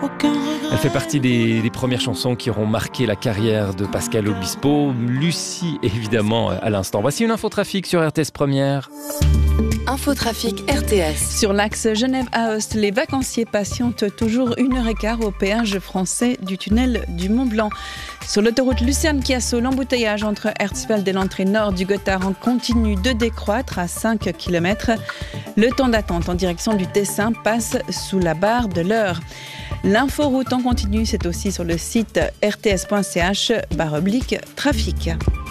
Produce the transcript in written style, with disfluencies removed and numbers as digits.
Elle fait partie des premières chansons qui auront marqué la carrière de Pascal Obispo. Lucie, évidemment, à l'instant. Voici une infotrafic sur RTS Première. Infotrafic RTS. Sur l'axe Genève-Aoste, les vacanciers patientent toujours 1h15 au péage français du tunnel du Mont-Blanc. Sur l'autoroute Lucerne-Chiasso, l'embouteillage entre Herzfeld et l'entrée nord du Gotthard continue de décroître à 5 km. Le temps d'attente en direction du Tessin passe sous la barre de l'heure. L'inforoute en continu, c'est aussi sur le site rts.ch/trafic.